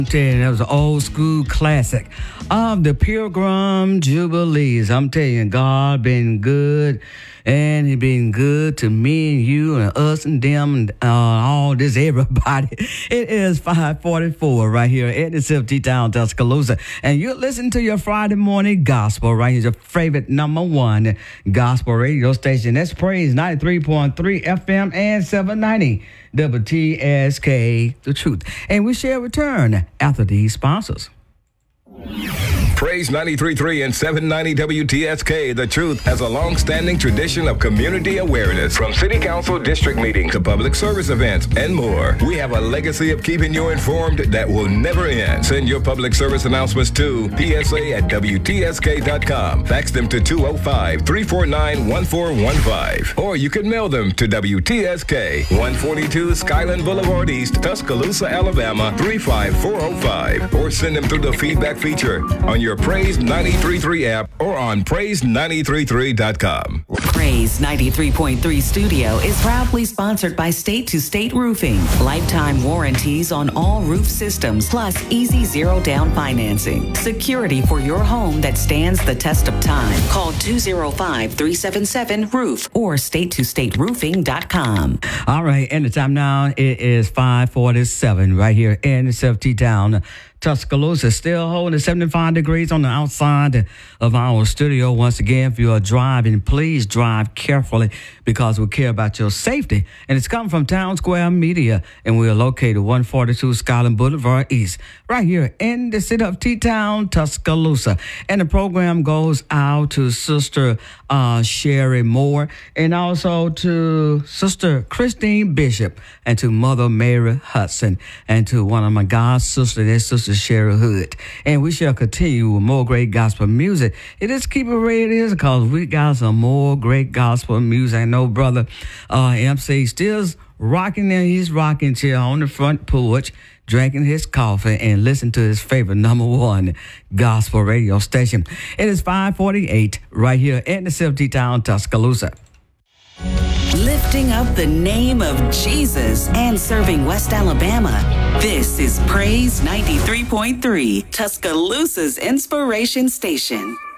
That was an old school classic of the Pilgrim Jubilees. I'm telling you, God been good, and He been good to me and you and us and them and all this everybody. It is 5:44 right here at the City Town, Tuscaloosa, and you're listening to your Friday morning gospel right here, your favorite number one gospel radio station. That's Praise 93.3 FM and 790. WTSK, The Truth. And we shall return after these sponsors. Praise 93.3 and 790 WTSK, The Truth, has a long-standing tradition of community awareness. From city council district meetings to public service events and more, we have a legacy of keeping you informed that will never end. Send your public service announcements to PSA@WTSK.com. Fax them to 205-349-1415. Or you can mail them to WTSK, 142 Skyland Boulevard East, Tuscaloosa, Alabama, 35405. Or send them through the feedback feature on your Praise 93.3 app or on praise933.com. Praise 93.3 Studio is proudly sponsored by State to State Roofing. Lifetime warranties on all roof systems, plus easy zero down financing. Security for your home that stands the test of time. Call 205-377-ROOF or statetostateroofing.com. All right, and the time now, it is 5:47 right here in the City Town. Tuscaloosa still holding 75 degrees on the outside of our studio. Once again, if you are driving, please drive carefully because we care about your safety. And it's coming from Town Square Media, and we are located 142 Skyland Boulevard East, right here in the city of T-Town, Tuscaloosa. And the program goes out to Sister Sherry Moore and also to Sister Christine Bishop and to Mother Mary Hudson and to one of my God sisters, that's Sister Sherry Hood. And we shall continue with more great gospel music. It is keep it where it is because we got some more great gospel music. I know Brother MC still rocking in his rocking chair on the front porch, drinking his coffee and listening to his favorite number one gospel radio station. It is 5:48 right here in the City Town, Tuscaloosa. Lifting up the name of Jesus and serving West Alabama. This is Praise 93.3, Tuscaloosa's inspiration station.